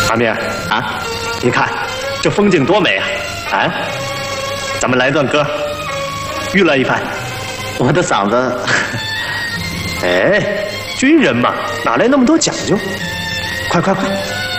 阿明啊，你看这风景多美啊！啊，咱们来段歌，娱乐一番。 我的嗓子， 哎，军人嘛，哪来那么多讲究？快快快，